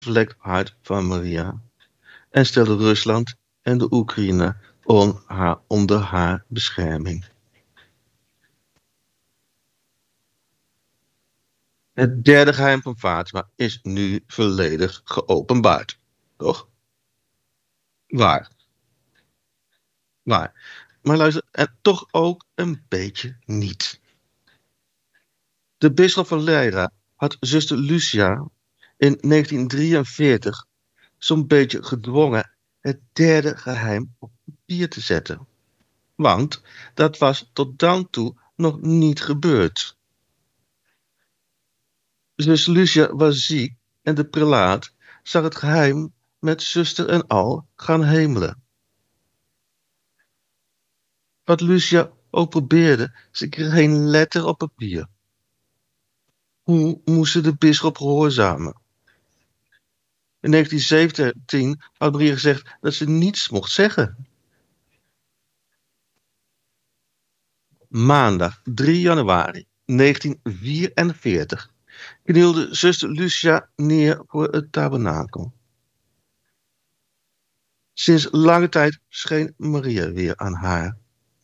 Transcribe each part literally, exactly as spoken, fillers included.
onbevlekt hart van Maria en stelde Rusland en de Oekraïne on haar, onder haar bescherming. Het derde geheim van Fatima is nu volledig geopenbaard. Toch? Waar. Waar. Maar luister, en toch ook een beetje niet. De bisschop van Leyra had zuster Lucia in negentien drieënveertig zo'n beetje gedwongen het derde geheim op papier te zetten. Want dat was tot dan toe nog niet gebeurd. Zuster Lucia was ziek en de prelaat zag het geheim met zuster en al gaan hemelen. Wat Lucia ook probeerde, ze kreeg geen letter op papier. Hoe moest ze de bisschop gehoorzamen? In negentien zeventien had Maria gezegd dat ze niets mocht zeggen. Maandag drie januari negentien vierenveertig knielde zuster Lucia neer voor het tabernakel. Sinds lange tijd scheen Maria weer aan haar.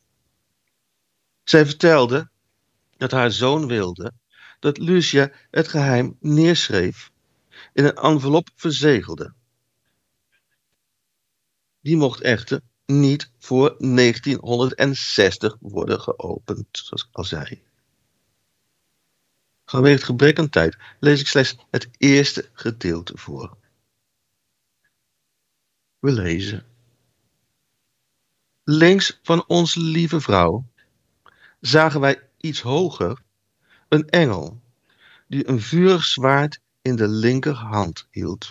Zij vertelde dat haar zoon wilde dat Lucia het geheim neerschreef, in een envelop verzegelde. Die mocht echter niet voor negentienhonderdzestig worden geopend, zoals ik al zei. Vanwege het gebrek aan tijd lees ik slechts het eerste gedeelte voor. We lezen. Links van onze lieve vrouw zagen wij iets hoger een engel die een vurig zwaard in de linkerhand hield.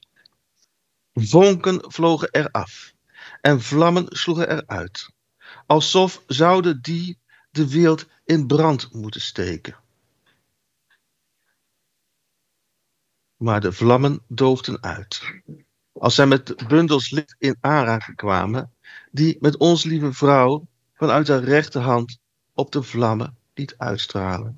Vonken vlogen eraf en vlammen sloegen eruit, alsof zouden die de wereld in brand moeten steken. Maar de vlammen doofden uit, als zij met de bundels licht in aanraking kwamen, die met onze lieve vrouw vanuit haar rechterhand op de vlammen liet uitstralen.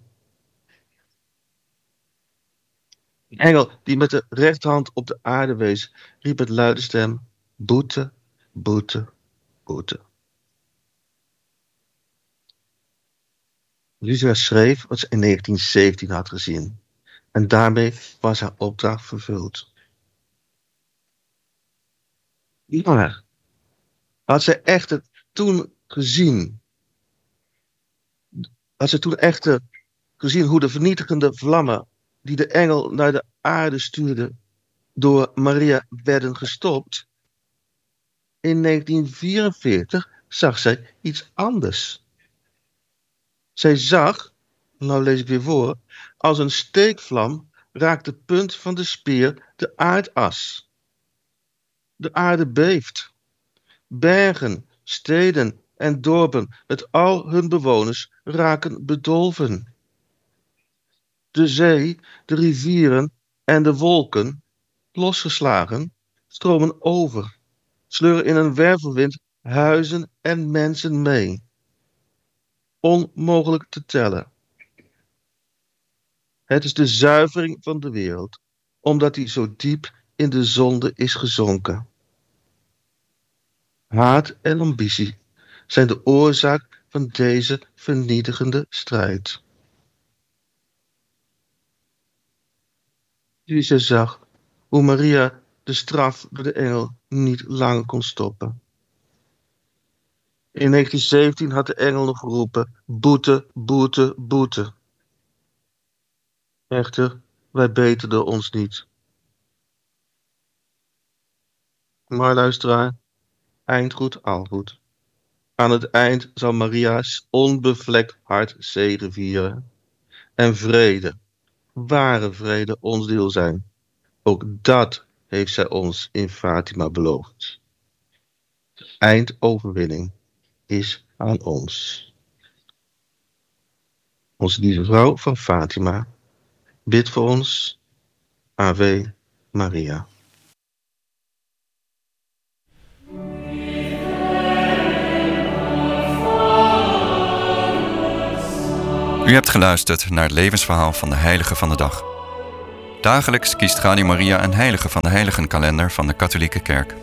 Een engel die met de rechterhand op de aarde wees, riep met luide stem: boete, boete, boete. Lucia schreef wat ze in negentien zeventien had gezien. En daarmee was haar opdracht vervuld. Maar had zij echter toen gezien, had zij toen echter gezien hoe de vernietigende vlammen die de engel naar de aarde stuurde, door Maria werden gestopt? In negentien vierenveertig zag zij iets anders. Zij zag, nou lees ik weer voor, als een steekvlam raakt de punt van de speer de aardas. De aarde beeft. Bergen, steden en dorpen met al hun bewoners raken bedolven. De zee, de rivieren en de wolken, losgeslagen, stromen over, sleuren in een wervelwind huizen en mensen mee. Onmogelijk te tellen. Het is de zuivering van de wereld, omdat die zo diep in de zonde is gezonken. Haat en ambitie zijn de oorzaak van deze vernietigende strijd. Lucia zag hoe Maria de straf door de engel niet langer kon stoppen. In negentien zeventien had de engel nog geroepen: boete, boete, boete. Echter, wij beterden ons niet. Maar luisteraar, eind goed, al goed. Aan het eind zal Maria's onbevlekt hart zegevieren. En vrede, ware vrede, ons deel zijn. Ook dat heeft zij ons in Fatima beloofd. Eindoverwinning is aan ons. Onze lieve vrouw van Fatima, bid voor ons. Ave Maria. U hebt geluisterd naar het levensverhaal van de heilige van de dag. Dagelijks kiest Radio Maria een heilige van de heiligenkalender van de katholieke kerk.